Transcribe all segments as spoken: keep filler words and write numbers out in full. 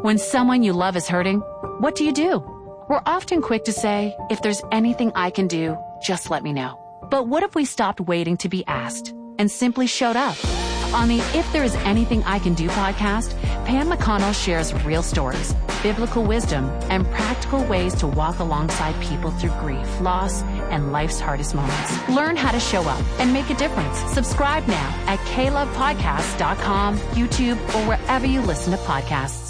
When someone you love is hurting, what do you do? We're often quick to say, if there's anything I can do, just let me know. But what if we stopped waiting to be asked and simply showed up? On the If There Is Anything I Can Do podcast, Pam McConnell shares real stories, biblical wisdom, and practical ways to walk alongside people through grief, loss, and life's hardest moments. Learn how to show up and make a difference. Subscribe now at k love podcast dot com, YouTube, or wherever you listen to podcasts.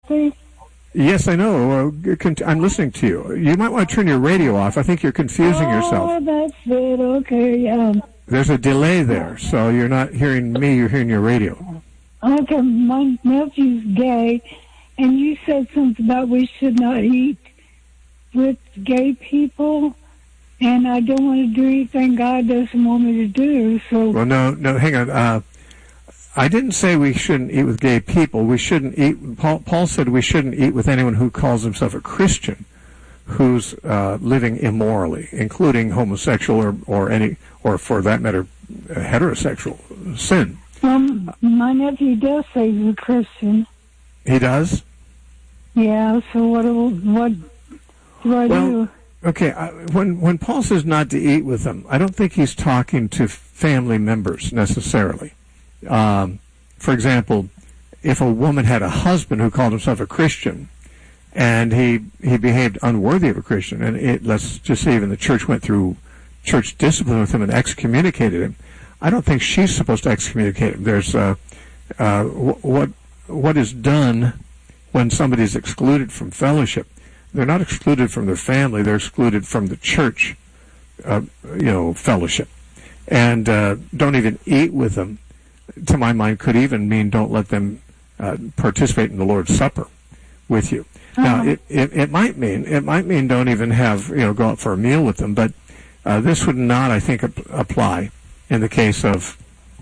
Yes, I know. I'm listening to you. You might want to turn your radio off. I think you're confusing oh, yourself. Oh, that's it. Okay, yeah. There's a delay there, so you're not hearing me, you're hearing your radio. Okay, my nephew's gay, and you said something about we should not eat with gay people, and I don't want to do anything God doesn't want me to do, so... Well, no, no, hang on. Uh, I didn't say we shouldn't eat with gay people. We shouldn't eat... Paul, Paul said we shouldn't eat with anyone who calls himself a Christian who's uh, living immorally, including homosexual or, or any, or for that matter, uh, heterosexual sin. Um, my nephew does say he's a Christian. He does? Yeah, so what do, what do I well, do? Okay, I, when, when Paul says not to eat with them, I don't think he's talking to family members necessarily. Um, for example, if a woman had a husband who called himself a Christian, and he he behaved unworthy of a Christian, and it, let's just say even the church went through church discipline with him and excommunicated him, I don't think she's supposed to excommunicate him. There's uh, uh, what what is done when somebody's excluded from fellowship. They're not excluded from their family; they're excluded from the church, uh, you know, fellowship, and uh, don't even eat with them. To my mind, could even mean don't let them uh, participate in the Lord's Supper with you. Uh-huh. Now, it, it it might mean it might mean don't even have you know go out for a meal with them, but uh, this would not, I think, ap- apply in the case of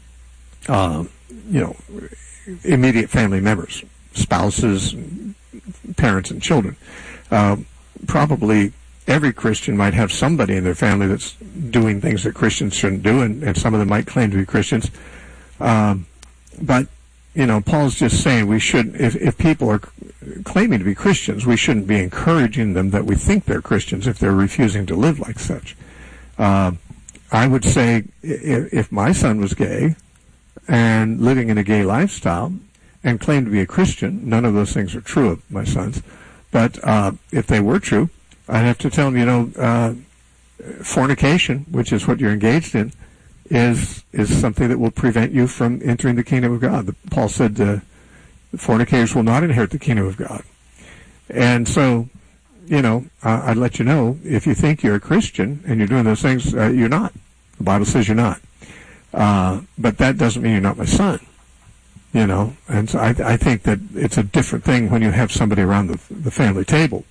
uh, you know immediate family members, spouses, parents, and children. Uh, probably every Christian might have somebody in their family that's doing things that Christians shouldn't do, and, and some of them might claim to be Christians. Um, but you know, Paul's just saying we should, if, if people are claiming to be Christians, we shouldn't be encouraging them that we think they're Christians if they're refusing to live like such. Uh, I would say if, if my son was gay and living in a gay lifestyle and claimed to be a Christian, none of those things are true of my sons, but uh, if they were true, I'd have to tell them, you know, uh, fornication, which is what you're engaged in, is is something that will prevent you from entering the kingdom of God. Paul said uh, fornicators will not inherit the kingdom of God. And so, you know, uh, I'd let you know, if you think you're a Christian and you're doing those things, uh, you're not. The Bible says you're not. Uh, but that doesn't mean you're not my son, you know. And so I, I think that it's a different thing when you have somebody around the, the family table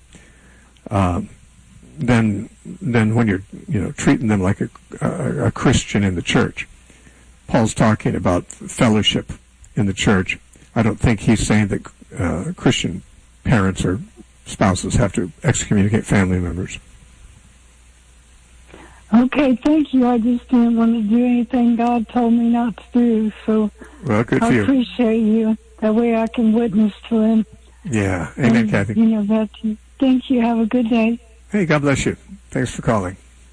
uh, than than when you're, you know, treating them like a, a, a Christian in the church. Paul's talking about fellowship in the church. I don't think he's saying that uh, Christian parents or spouses have to excommunicate family members. Okay, thank you. I just didn't want to do anything God told me not to do, so well, good I for you. appreciate you. That way I can witness to him. Yeah, amen, and, Kathy. You know that. Thank you. Have a good day. Hey, God bless you. Thanks for calling.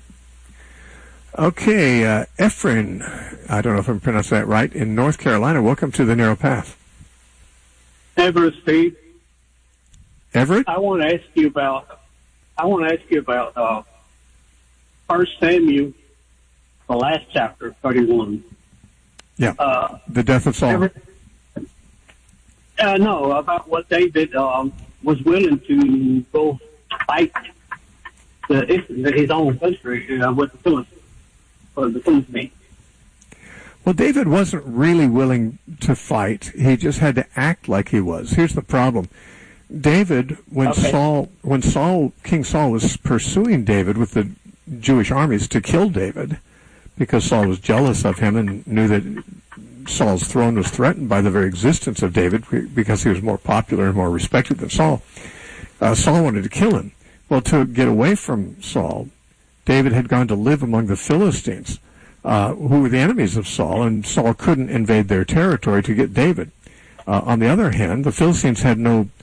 Okay, uh, Ephraim, I don't know if I'm pronouncing that right, in North Carolina. Welcome to the Narrow Path. Everett, Steve. Everett? I want to ask you about, I want to ask you about uh, First Samuel, the last chapter, thirty-one. Yeah, uh, the death of Saul. Everett, uh, no, about what David um, was willing to go fight the, his own country uh, with the Philistines, or the Philistines. Well, David wasn't really willing to fight. He just had to act like he was. Here's the problem. David, when okay. Saul, when Saul, King Saul was pursuing David with the Jewish armies to kill David, because Saul was jealous of him and knew that Saul's throne was threatened by the very existence of David because he was more popular and more respected than Saul. Uh, Saul wanted to kill him. Well, to get away from Saul, David had gone to live among the Philistines, uh, who were the enemies of Saul, and Saul couldn't invade their territory to get David. Uh, on the other hand, the Philistines had no